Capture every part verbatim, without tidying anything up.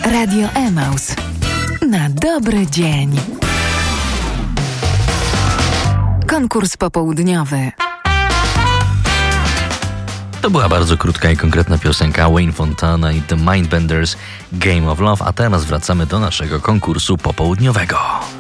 Radio Emaus. Na dobry dzień. Konkurs popołudniowy. To była bardzo krótka i konkretna piosenka Wayne Fontana i The Mindbenders Game of Love, a teraz wracamy do naszego konkursu popołudniowego.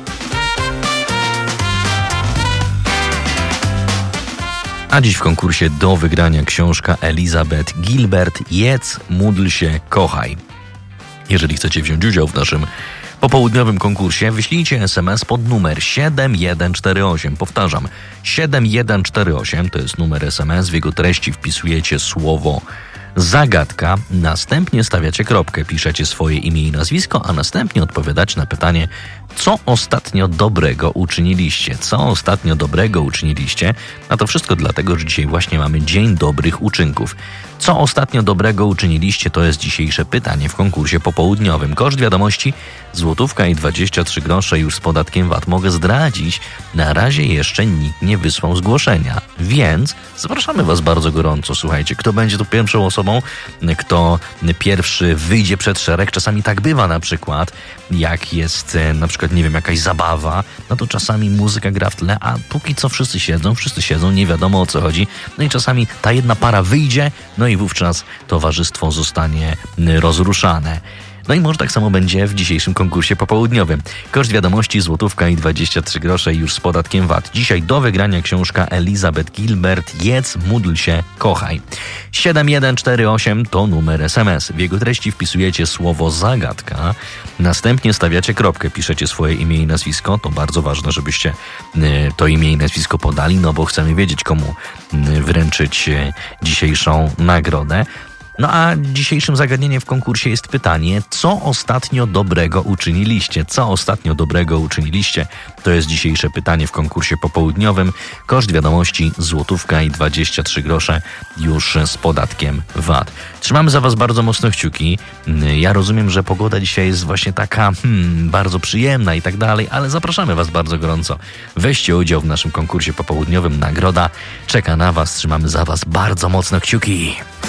A dziś w konkursie do wygrania książka Elizabeth Gilbert Jedz, módl się, kochaj. Jeżeli chcecie wziąć udział w naszym popołudniowym konkursie, wyślijcie es em es pod numer siedem jeden cztery osiem. Powtarzam, siedem jeden cztery osiem to jest numer es em es. W jego treści wpisujecie słowo zagadka, następnie stawiacie kropkę, piszecie swoje imię i nazwisko, a następnie odpowiadacie na pytanie, co ostatnio dobrego uczyniliście? Co ostatnio dobrego uczyniliście? A to wszystko dlatego, że dzisiaj właśnie mamy Dzień Dobrych Uczynków. Co ostatnio dobrego uczyniliście? To jest dzisiejsze pytanie w konkursie popołudniowym. Koszt wiadomości złotówka i dwadzieścia trzy grosze już z podatkiem V A T. Mogę zdradzić, na razie jeszcze nikt nie wysłał zgłoszenia, więc zapraszamy Was bardzo gorąco. Słuchajcie, kto będzie tu pierwszą osobą, kto pierwszy wyjdzie przed szereg. Czasami tak bywa na przykład, jak jest na przykład, nie wiem, jakaś zabawa, no to czasami muzyka gra w tle, a póki co wszyscy siedzą, wszyscy siedzą, nie wiadomo o co chodzi. No i czasami ta jedna para wyjdzie, no i wówczas towarzystwo zostanie rozruszane. No i może tak samo będzie w dzisiejszym konkursie popołudniowym. Koszt wiadomości złotówka i dwadzieścia trzy grosze już z podatkiem V A T. Dzisiaj do wygrania książka Elizabeth Gilbert Jedz, módl się, kochaj. siedem jeden cztery osiem to numer es em es. W jego treści wpisujecie słowo zagadka, następnie stawiacie kropkę, piszecie swoje imię i nazwisko. To bardzo ważne, żebyście to imię i nazwisko podali, no bo chcemy wiedzieć, komu wręczyć dzisiejszą nagrodę. No a dzisiejszym zagadnieniem w konkursie jest pytanie, co ostatnio dobrego uczyniliście? Co ostatnio dobrego uczyniliście? To jest dzisiejsze pytanie w konkursie popołudniowym. Koszt wiadomości złotówka i dwadzieścia trzy grosze już z podatkiem V A T. Trzymamy za Was bardzo mocno kciuki. Ja rozumiem, że pogoda dzisiaj jest właśnie taka hmm, bardzo przyjemna i tak dalej, ale zapraszamy Was bardzo gorąco. Weźcie udział w naszym konkursie popołudniowym. Nagroda czeka na Was. Trzymamy za Was bardzo mocno kciuki.